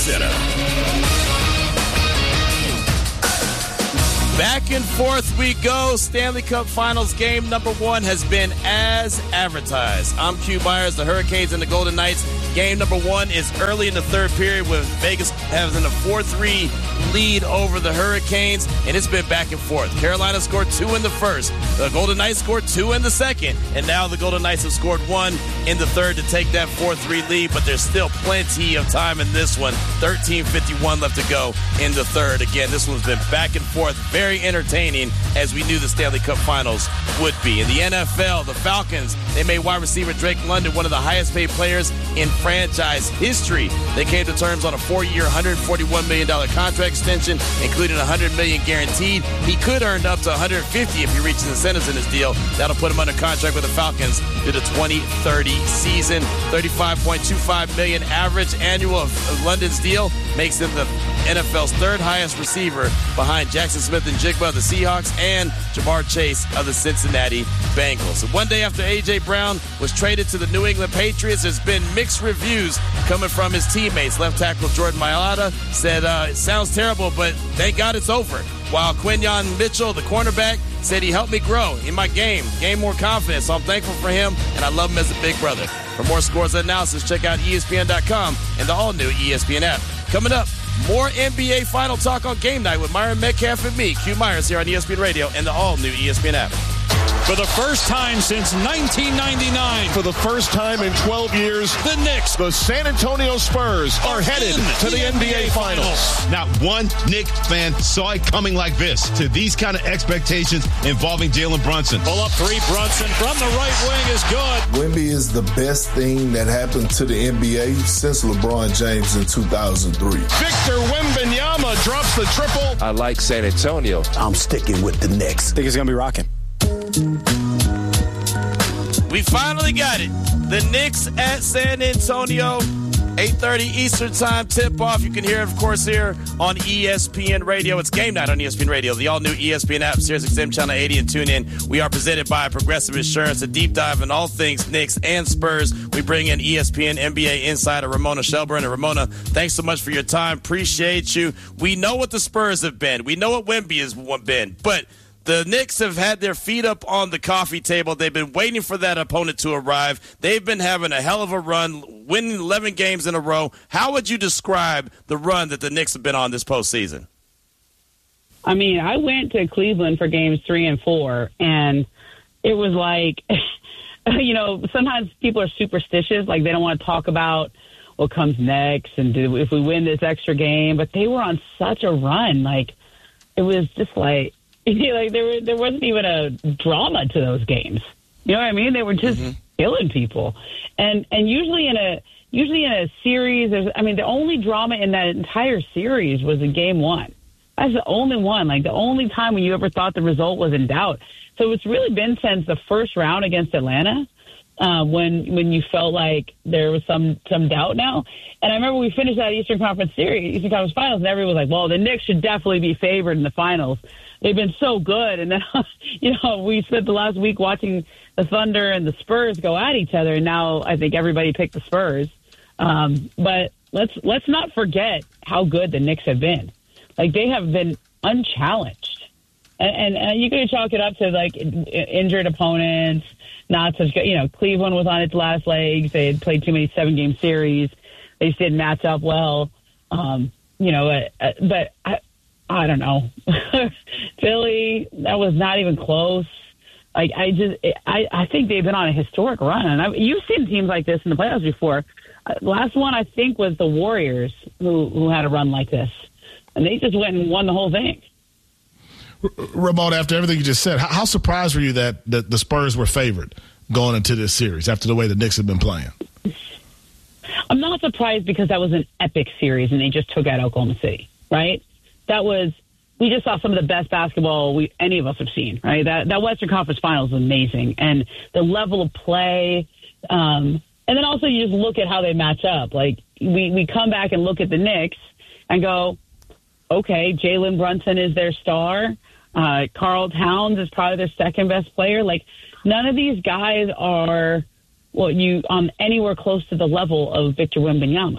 Center. Back and forth we go. Stanley Cup Finals game number 1 has been as advertised. I'm Q Myers, the Hurricanes and the Golden Knights. Game number 1 is early in the third period with Vegas having a 4-3 lead over the Hurricanes, and it's been back and forth. Carolina scored 2 in the first. The Golden Knights scored 2 in the second, and now the Golden Knights have scored 1 in the third to take that 4-3 lead, but there's still plenty of time in this one. 13:51 left to go in the third. Again, this one's been back and forth, very entertaining, as we knew the Stanley Cup Finals would be. In the NFL, the Falcons, they made wide receiver Drake London one of the highest paid players in franchise history. They came to terms on a 4-year, $141 million contract extension, including $100 million guaranteed. He could earn up to $150 if he reaches incentives in his deal. That'll put him under contract with the Falcons through the 2030 season. $35.25 million average annual of London's deal makes him the NFL's third highest receiver behind Jackson Smith and Jigba of the Seahawks and Jamar Chase of the Cincinnati Bengals. So one day after A.J. Brown was traded to the New England Patriots, there's been mixed reviews coming from his teammates. Left tackle Jordan Mailata said, it sounds terrible, but thank God it's over. While Quinyon Mitchell, the cornerback, said he helped me grow in my game, gain more confidence. So I'm thankful for him, and I love him as a big brother. For more scores and analysis, check out ESPN.com and the all-new ESPN app. Coming up, more NBA Final Talk on Game Night with Myron Metcalf and me, Q Myers, here on ESPN Radio and the all-new ESPN app. For the first time since 1999. For the first time in 12 years, the Knicks, the San Antonio Spurs, are headed to the NBA Finals. Not one Knicks fan saw it coming like this, to these kind of expectations involving Jalen Brunson. Pull up 3, Brunson from the right wing is good. Wemby is the best thing that happened to the NBA since LeBron James in 2003. Victor Wembanyama drops the triple. I like San Antonio. I'm sticking with the Knicks. I think it's going to be rocking. We finally got it. The Knicks at San Antonio, 8:30 Eastern Time tip-off. You can hear it, of course, here on ESPN Radio. It's Game Night on ESPN Radio, the all-new ESPN app, SiriusXM Channel 80, and tune in. We are presented by Progressive Insurance, a deep dive in all things Knicks and Spurs. We bring in ESPN NBA insider Ramona Shelburne. And Ramona, thanks so much for your time. Appreciate you. We know what the Spurs have been. We know what Wemby has been, but the Knicks have had their feet up on the coffee table. They've been waiting for that opponent to arrive. They've been having a hell of a run, winning 11 games in a row. How would you describe the run that the Knicks have been on this postseason? I mean, I went to Cleveland for games 3 and 4, and it was like, sometimes people are superstitious. Like, they don't want to talk about what comes next and if we win this extra game. But they were on such a run. Like, it was just like, there wasn't even a drama to those games. You know what I mean? They were just killing people. And usually in a series, the only drama in that entire series was in game 1. That's the only one. Like, the only time when you ever thought the result was in doubt. So it's really been since the first round against Atlanta, when you felt like there was some doubt now. And I remember we finished that Eastern Conference Finals, and everyone was like, well, the Knicks should definitely be favored in the finals. They've been so good. And then, we spent the last week watching the Thunder and the Spurs go at each other. And now I think everybody picked the Spurs. But let's not forget how good the Knicks have been. Like, they have been unchallenged. And you could chalk it up to, like, injured opponents, not such good. Cleveland was on its last legs. They had played too many 7-game series. They just didn't match up well. But I don't know. Philly, that was not even close. Like, I think they've been on a historic run. And you've seen teams like this in the playoffs before. Last one, I think, was the Warriors who had a run like this. And they just went and won the whole thing. Ramon, after everything you just said, how surprised were you that the Spurs were favored going into this series after the way the Knicks have been playing? I'm not surprised because that was an epic series and they just took out Oklahoma City, right? We just saw some of the best basketball any of us have seen, right? That Western Conference Finals was amazing. And the level of play, and then also you just look at how they match up. Like, we come back and look at the Knicks and go, okay, Jalen Brunson is their star. Karl Towns is probably their second best player. Like, none of these guys are anywhere close to the level of Victor Wembanyama.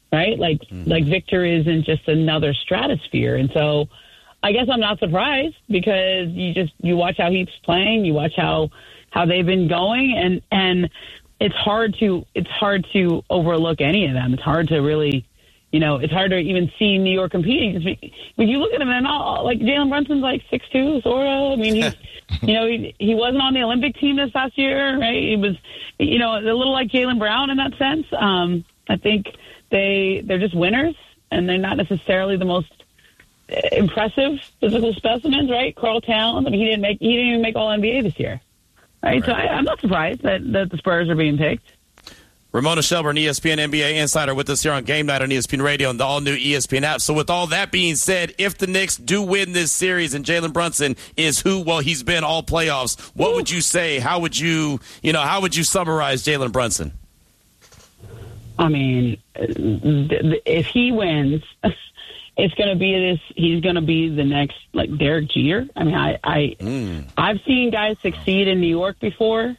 right? Like Victor isn't just another stratosphere. And so I guess I'm not surprised because you watch how he's playing, you watch how they've been going, and it's hard to overlook any of them. It's hard to really, it's hard to even see New York competing. When you look at them, and all, like Jalen Brunson's like 6'2", sort of. I mean, he's, he wasn't on the Olympic team this past year, right? He was, a little like Jaylen Brown in that sense. I think they're just winners, and they're not necessarily the most impressive physical specimens, right? Karl Towns, I mean, he didn't even make All NBA this year, right? So I'm not surprised that the Spurs are being picked. Ramona Shelburne, ESPN NBA insider, with us here on Game Night on ESPN Radio and the all-new ESPN app. So with all that being said, if the Knicks do win this series and Jalen Brunson is he's been all playoffs, what would you say? How would you summarize Jalen Brunson? I mean, if he wins, it's going to be he's going to be the next, like, Derek Jeter. I mean, I've seen guys succeed in New York before.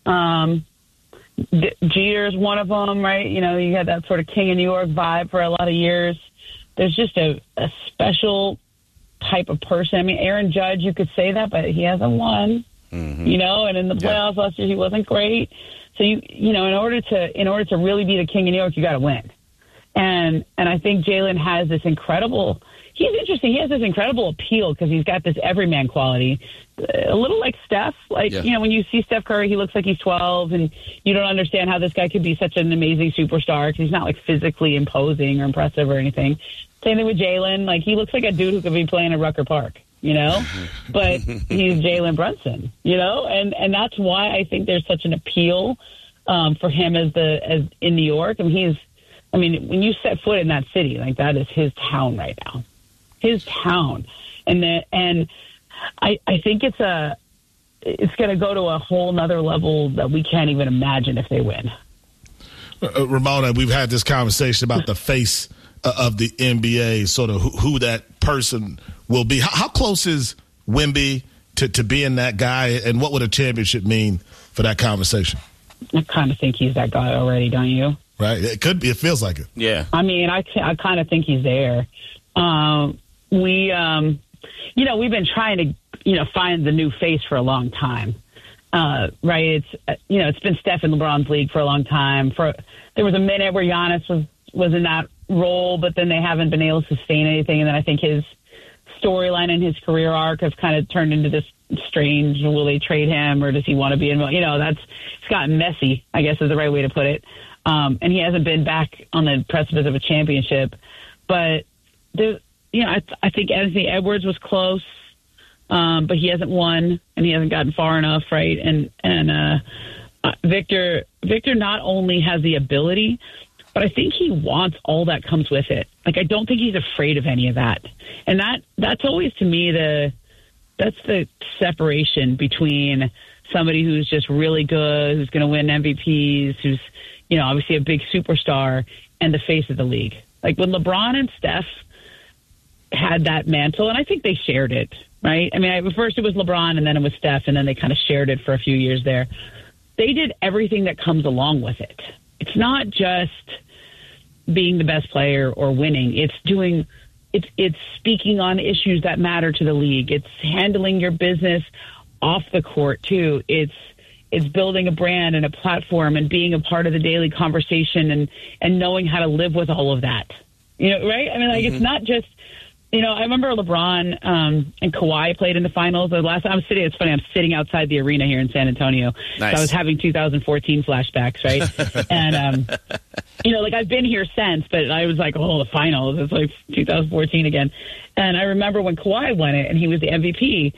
Jeter's one of them, right? You had that sort of King of New York vibe for a lot of years. There's just a special type of person. I mean, Aaron Judge, you could say that, but he hasn't won, and in the playoffs last year, he wasn't great. So in order to really be the King of New York, you got to win. And I think Jalen has this incredible. He's interesting. He has this incredible appeal because he's got this everyman quality, a little like Steph. Like when you see Steph Curry, he looks like he's 12, and you don't understand how this guy could be such an amazing superstar because he's not like physically imposing or impressive or anything. Same thing with Jalen. Like he looks like a dude who could be playing at Rucker Park. But he's Jalen Brunson, and that's why I think there's such an appeal for him as in New York. I mean, when you set foot in that city, like that is his town right now, his town, and I think it's going to go to a whole nother level that we can't even imagine if they win. Ramona, we've had this conversation about the face of the NBA, sort of who that person will be. How close is Wemby to being that guy, and what would a championship mean for that conversation? I kind of think he's that guy already, don't you? Right. It could be. It feels like it. Yeah. I mean, I kind of think he's there. We've been trying to, find the new face for a long time. Right. It's been Steph in LeBron's league for a long time. There was a minute where Giannis was in that role, but then they haven't been able to sustain anything. And then I think his storyline and his career arc have kind of turned into this strange, will they trade him or does he want to be involved? It's gotten messy, I guess is the right way to put it. And he hasn't been back on the precipice of a championship. But, I think Anthony Edwards was close, but he hasn't won and he hasn't gotten far enough, right? And Victor not only has the ability, but I think he wants all that comes with it. Like, I don't think he's afraid of any of that. And that's always, to me, that's the separation between somebody who's just really good, who's going to win MVPs, who's, obviously a big superstar, and the face of the league. Like when LeBron and Steph had that mantle, and I think they shared it, right? I mean, first it was LeBron, and then it was Steph, and then they kind of shared it for a few years there. They did everything that comes along with it. It's not just being the best player or winning. It's speaking on issues that matter to the league. It's handling your business off the court too. It's building a brand and a platform and being a part of the daily conversation and knowing how to live with all of that. Right? I mean, like, It's not just, I remember LeBron and Kawhi played in the finals. The last time it's funny, I'm sitting outside the arena here in San Antonio. Nice. So I was having 2014 flashbacks, right? And, I've been here since, but I was like, the finals. It's like 2014 again. And I remember when Kawhi won it and he was the MVP,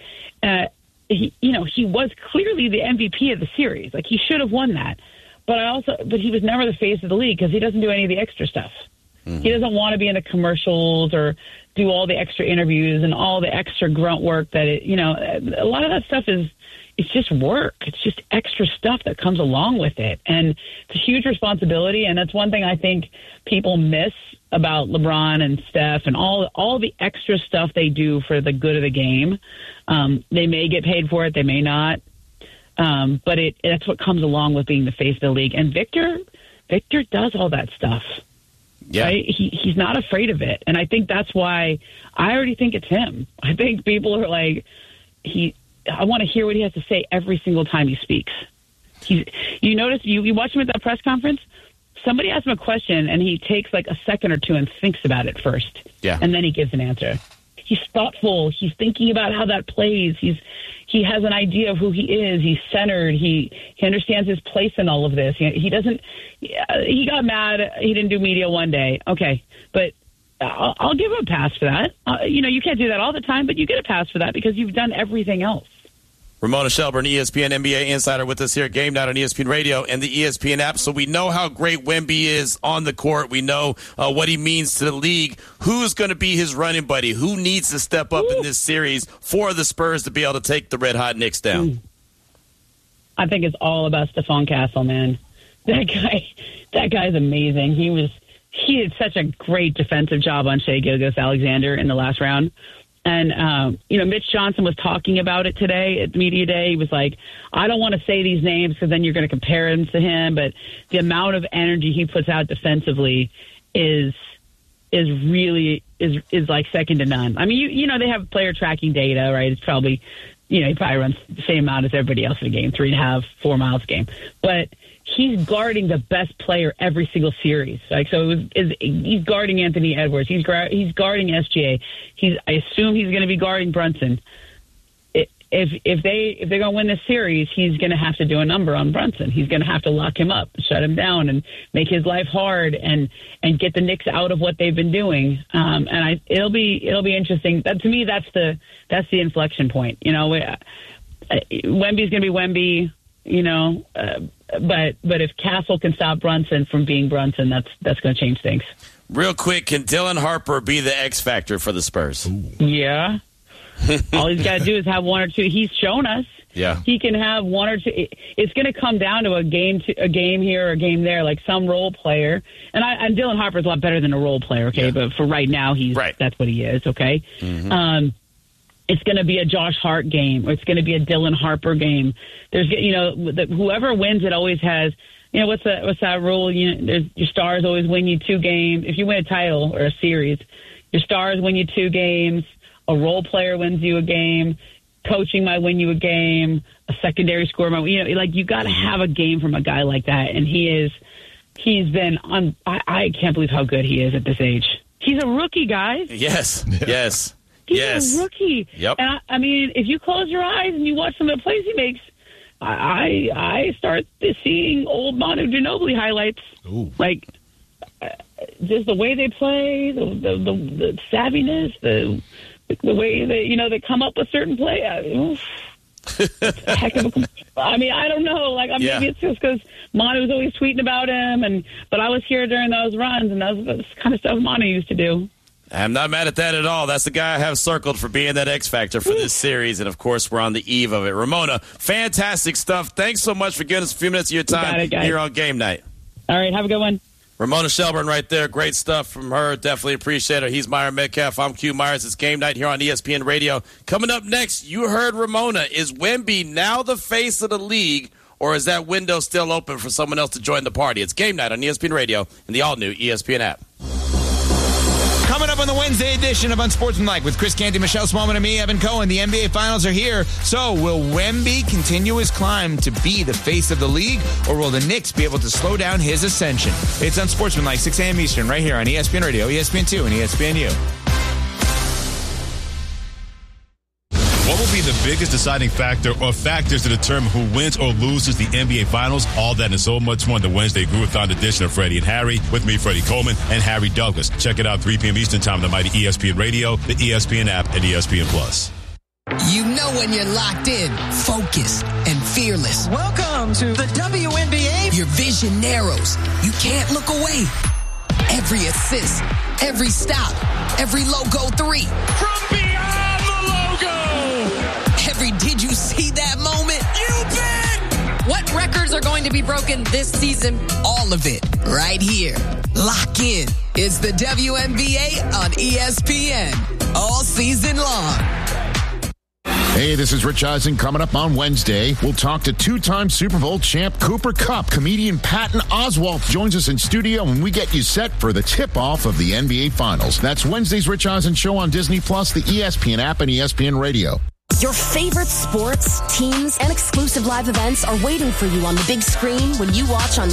he was clearly the MVP of the series. Like, he should have won that. But he was never the face of the league because he doesn't do any of the extra stuff. Mm-hmm. He doesn't want to be in the commercials or do all the extra interviews and all the extra grunt work that a lot of that stuff it's just work. It's just extra stuff that comes along with it. And it's a huge responsibility. And that's one thing I think people miss about LeBron and Steph and all the extra stuff they do for the good of the game. They may get paid for it. They may not. But that's what comes along with being the face of the league. And Victor does all that stuff. Yeah. Right? He's not afraid of it. And I think that's why I already think it's him. I think people are like, I want to hear what he has to say every single time he speaks. You notice, you watch him at that press conference, somebody asks him a question and he takes like a second or two and thinks about it first. Yeah. And then he gives an answer. He's thoughtful. He's thinking about how that plays. He has an idea of who he is. He's centered. He understands his place in all of this. He got mad. He didn't do media one day. Okay. But I'll give him a pass for that. You can't do that all the time, but you get a pass for that because you've done everything else. Ramona Shelburne, ESPN NBA insider with us here at Game Night on ESPN Radio and the ESPN app. So we know how great Wemby is on the court. We know what he means to the league. Who's going to be his running buddy? Who needs to step up in this series for the Spurs to be able to take the red-hot Knicks down? I think it's all about Stephon Castle, man. That guy's amazing. He did such a great defensive job on Shai Gilgeous-Alexander in the last round. And, Mitch Johnson was talking about it today at Media Day. He was like, I don't want to say these names because then you're going to compare him to him. But the amount of energy he puts out defensively is like second to none. I mean, they have player tracking data, right? It's probably, he probably runs the same amount as everybody else in a game, 3.5, 4 miles a game. But he's guarding the best player every single series. He's guarding Anthony Edwards. He's guarding SGA. I assume he's going to be guarding Brunson. If they're going to win this series, he's going to have to do a number on Brunson. He's going to have to lock him up, shut him down, and make his life hard, and get the Knicks out of what they've been doing. It'll be interesting. To me, that's the inflection point. Wemby's going to be Wemby. But if Castle can stop Brunson from being Brunson, that's going to change things. Real quick, can Dylan Harper be the X factor for the Spurs? Yeah. All he's got to do is have one or two. He's shown us. Yeah. He can have one or two. It's going to come down to a game here or a game there, like some role player. And Dylan Harper's a lot better than a role player, okay? Yeah. But for right now, that's what he is, okay? Mm-hmm. It's going to be a Josh Hart game, or it's going to be a Dylan Harper game. There's, whoever wins it always has, what's that rule? Your stars always win you 2 games. If you win a title or a series, your stars win you 2 games. A role player wins you a game. Coaching might win you a game. A secondary scorer might, you got to have a game from a guy like that. And he's been on. I can't believe how good he is at this age. He's a rookie, guys. Yes. Yes. He's a rookie. Yep. And I mean, if you close your eyes and you watch some of the plays he makes, I start seeing old Manu Ginobili highlights. Ooh. Like, just the way they play, the savviness, the way they come up with certain play. Heck of a. I mean, I don't know. Maybe it's just because Manu was always tweeting about him, but I was here during those runs, and that's kind of stuff Manu used to do. I'm not mad at that at all. That's the guy I have circled for being that X factor for this series. And, of course, we're on the eve of it. Ramona, fantastic stuff. Thanks so much for giving us a few minutes of your time here on Game Night. All right. Have a good one. Ramona Shelburne right there. Great stuff from her. Definitely appreciate her. He's Myron Metcalf. I'm Q Myers. It's Game Night here on ESPN Radio. Coming up next, you heard Ramona. Is Wemby now the face of the league, or is that window still open for someone else to join the party? It's Game Night on ESPN Radio and the all-new ESPN app. Coming up on the Wednesday edition of Unsportsmanlike with Chris Canty, Michelle Smallman, and me, Evan Cohen. The NBA Finals are here. So will Wemby continue his climb to be the face of the league, or will the Knicks be able to slow down his ascension? It's Unsportsmanlike, 6 a.m. Eastern, right here on ESPN Radio, ESPN2, and ESPNU. What will be the biggest deciding factor or factors to determine who wins or loses the NBA Finals? All that and so much more on the Wednesday Groovathon edition of Freddie and Harry. With me, Freddie Coleman and Harry Douglas. Check it out 3 p.m. Eastern Time on the mighty ESPN Radio, the ESPN app, and ESPN Plus. You know when you're locked in, focused, and fearless. Welcome to the WNBA. Your vision narrows. You can't look away. Every assist, every stop, every logo 3. From beyond the logo. Every did you see that moment? You bet. What records are going to be broken this season? All of it right here. Lock in. It's the WNBA on ESPN all season long. Hey, this is Rich Eisen. Coming up on Wednesday, we'll talk to two-time Super Bowl champ Cooper Kupp. Comedian Patton Oswalt joins us in studio when we get you set for the tip-off of the NBA Finals. That's Wednesday's Rich Eisen Show on Disney+, the ESPN app, and ESPN Radio. Your favorite sports, teams, and exclusive live events are waiting for you on the big screen when you watch on